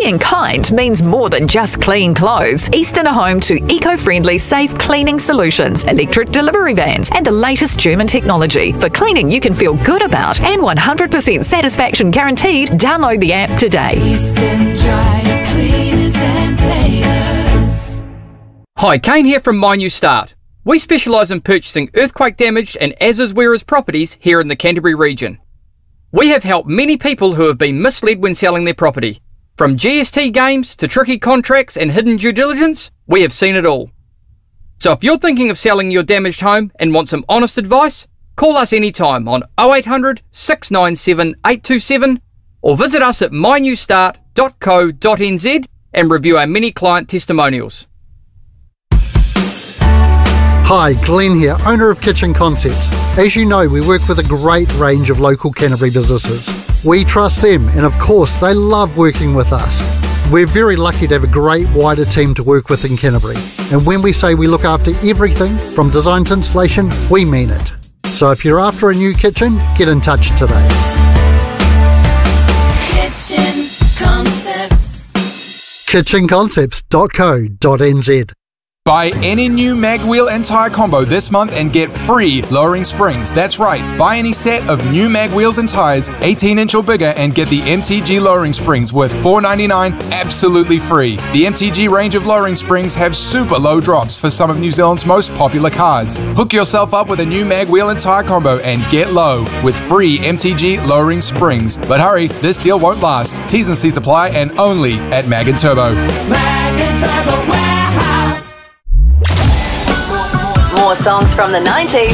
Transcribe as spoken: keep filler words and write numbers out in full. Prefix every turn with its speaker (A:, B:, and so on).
A: Being kind means more than just clean clothes. Easton are home to eco-friendly, safe cleaning solutions, electric delivery vans, and the latest German technology. For cleaning you can feel good about and one hundred percent satisfaction guaranteed, download the app today.
B: Easton Dry Cleaners and Tailors.
C: Hi, Kane here from My New Start. We specialise in purchasing earthquake damaged and as-is whereas properties here in the Canterbury region. We have helped many people who have been misled when selling their property. From G S T games to tricky contracts and hidden due diligence, we have seen it all. So if you're thinking of selling your damaged home and want some honest advice, call us anytime on oh eight hundred, six nine seven, eight two seven or visit us at my new start dot co dot n z and review our many client testimonials.
D: Hi, Glenn here, owner of Kitchen Concepts. As you know, we work with a great range of local Canterbury businesses. We trust them, and of course, they love working with us. We're very lucky to have a great wider team to work with in Canterbury. And when we say we look after everything, from design to installation, we mean it. So if you're after a new kitchen, get in touch today.
B: Kitchen Concepts.
D: kitchen concepts dot co dot n z.
E: Buy any new mag wheel and tyre combo this month and get free lowering springs. That's right, buy any set of new mag wheels and tyres, eighteen inch or bigger, and get the M T G lowering springs worth four ninety-nine absolutely free. The M T G range of lowering springs have super low drops for some of New Zealand's most popular cars. Hook yourself up with a new mag wheel and tyre combo and get low with free M T G lowering springs. But hurry, this deal won't last. T's and C's apply and only at Mag and Turbo.
B: Mag and Turbo Warehouse.
A: More songs from the nineties.